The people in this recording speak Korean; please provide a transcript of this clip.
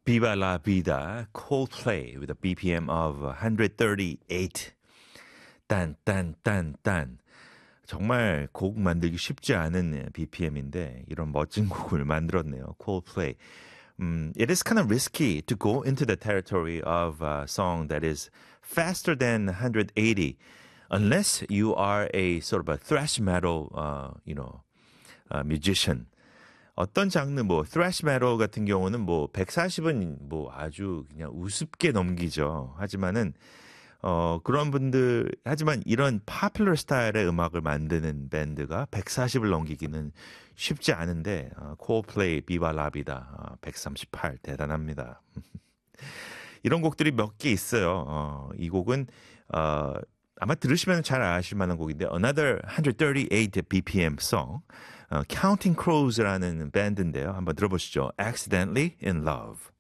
Viva la Vida, Coldplay with a BPM of 138. 딴. 정말 곡 만들기 쉽지 않은 BPM인데 이런 멋진 곡을 만들었네요. Coldplay. It is kind of risky to go into the territory of a song that is faster than 180 unless you are a sort of a thrash metal, musician. 어떤 장르 thrash metal 같은 경우는 140은 아주 그냥 우습게 넘기죠. 하지만은 그런 분들 하지만 이런 popular 스타일의 음악을 만드는 밴드가 140을 넘기기는 쉽지 않은데 Coldplay, Viva la Vida 138 대단합니다. 이런 곡들이 몇 개 있어요. 이 곡은 아마 들으시면 잘 아실 만한 곡인데 Another 138 BPM song Counting Crows라는 밴드인데요. 한번 들어보시죠. Accidentally in Love.